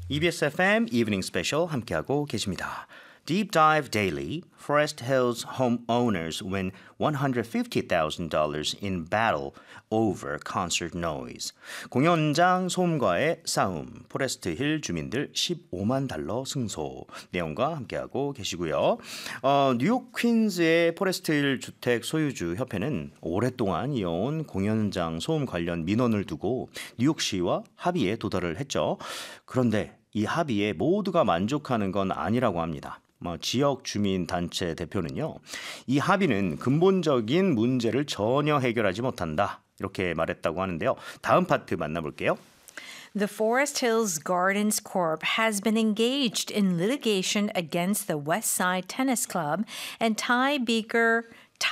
EBS FM Evening Special 함께하고 계십니다. Deep Dive Daily, Forest Hills homeowners win $150,000 in battle over concert noise. 공연장 소음과의 싸움, 포레스트 힐 주민들 $15만 승소. 내용과 함께하고 계시고요. 뉴욕 퀸즈의 포레스트 힐 주택 소유주 협회는 오랫동안 이어온 공연장 소음 관련 민원을 두고 뉴욕시와 합의에 도달을 했죠. 그런데 이 합의에 모두가 만족하는 건 아니라고 합니다. 지역 주민 단체 대표는요. 이 합의는 근본적인 문제를 전혀 해결하지 못한다. 이렇게 말했다고 하는데요. 다음 파트 만나볼게요. The Forest Hills Gardens Corp has been engaged in litigation against the West Side Tennis Club and Tiebreaker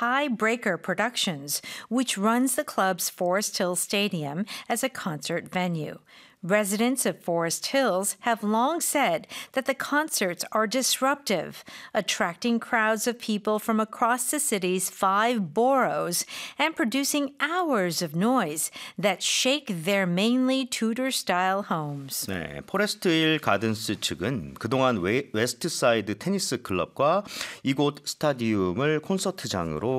Productions, which runs the club's Forest Hills Stadium as a concert venue. Residents of Forest Hills have long said that the concerts are disruptive, attracting crowds of people from across the city's 5 boroughs and producing hours of noise that shake their mainly Tudor-style homes. 네, 포레스트 힐 가든스 측은 그동안 웨스트사이드 테니스 클럽과 이곳 스타디움을 콘서트장으로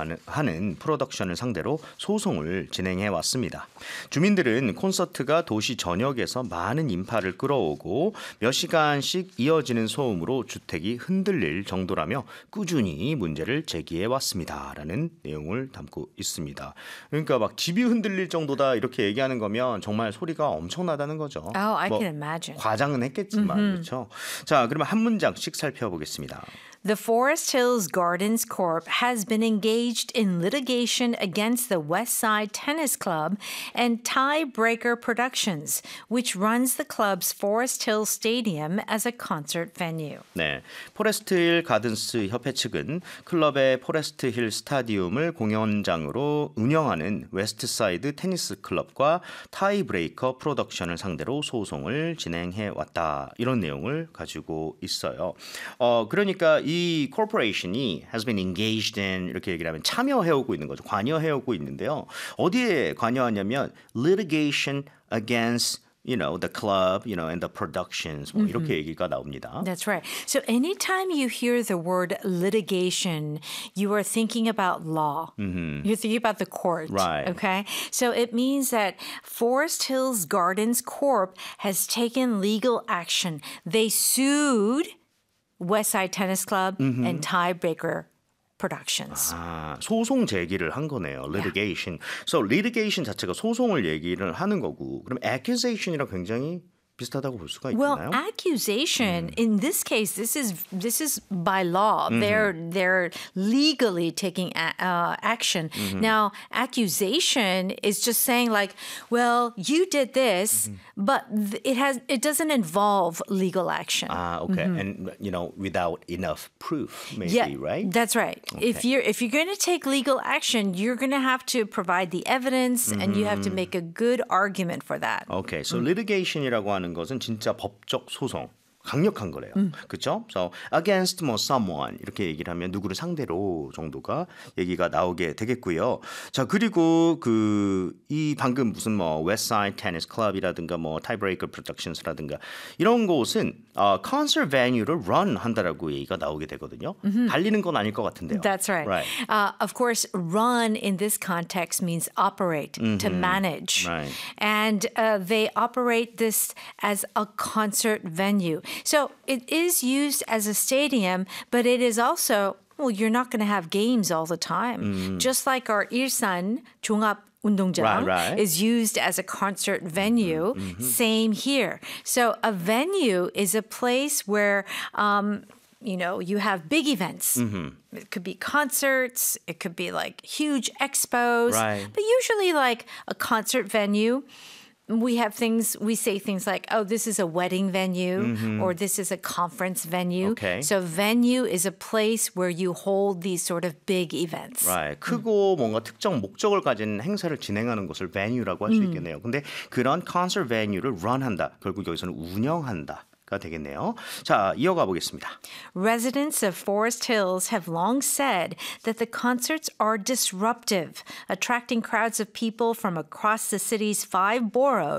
운영하는 프로덕션을 상대로 소송을 진행해 왔습니다. 주민들은 콘서트가 도시 전역에서 많은 인파를 끌어오고 몇 시간씩 이어지는 소음으로 주택이 흔들릴 정도라며 꾸준히 문제를 제기해 왔습니다. 라는 내용을 담고 있습니다. 그러니까 막 집이 흔들릴 정도다 이렇게 얘기하는 거면 정말 소리가 엄청나다는 거죠. Oh, I can imagine. 과장은 했겠지만 그렇죠. 자, 그러면 한 문장씩 살펴보겠습니다. The Forest Hills Gardens Corp has been engaged in litigation against the West Side Tennis Club and Tiebreaker Productions, which runs the club's Forest Hills Stadium as a concert venue. 네, 포레스트 힐 가든스 협회 측은 클럽의 포레스트 힐 스타디움을 공연장으로 운영하는 웨스트사이드 테니스 클럽과 타이브레이커 프로덕션을 상대로 소송을 진행해 왔다. 이런 내용을 가지고 있어요. 그러니까 이 corporation이 has been engaged in 이렇게 얘기를 하면 참여해오고 있는 거죠. 관여해오고 있는데요. 어디에 관여하냐면 litigation against the club, and the productions 뭐 이렇게 얘기가 나옵니다. That's right. So anytime you hear the word litigation, you are thinking about law. You're thinking about the court. Right. Okay? So it means that Forest Hills Gardens Corp has taken legal action. They sued West Side Tennis Club and Tiebreaker Productions. 소송 제기를 한 거네요. litigation. So litigation 자체가 소송을 얘기를 하는 거고 그럼 accusation이랑 굉장히 비슷하다고 볼 수가 Well, 있나요? accusation in this case, this is by law. They're legally taking action. Now, accusation is just saying like, well, you did this, but it doesn't involve legal action. Okay. And without enough proof, maybe, Yeah, right? That's right. Okay. If you're going to take legal action, you're going to have to provide the evidence and you have to make a good argument for that. Okay. So litigation이라고 하는 것은 진짜 법적 소송. 강력한 거래요. 그렇죠? So against someone 이렇게 얘기를 하면 누구를 상대로 정도가 얘기가 나오게 되겠고요. 자, 그리고 이 방금 무슨 West Side Tennis Club이라든가 Tiebreaker Productions라든가 이런 곳은 concert venue를 run 한다라고 얘기가 나오게 되거든요. 달리는 건 아닐 것 같은데요. That's right. Of course, run in this context means operate, to manage. Right. And they operate this as a concert venue. So it is used as a stadium, but it is also, you're not going to have games all the time. Just like our Ilsan 종합 운동장 Right. is used as a concert venue. Same here. So a venue is a place where you have big events. It could be concerts. It could be like huge expos. Right. But usually like a concert venue, we say things like, oh, this is a wedding venue or this is a conference venue. Okay. So venue is a place where you hold these sort of big events. Right. 크고 뭔가 특정 목적을 가진 행사를 진행하는 것을 venue라고 할 수 있겠네요. 근데 그런 concert venue를 run한다. 결국 여기서는 운영한다. 가 되겠네요. 자, 이어가 보겠습니다. Residents of Forest Hills have long said that the concerts are disruptive, attracting crowds of people from across the city's 5 boroughs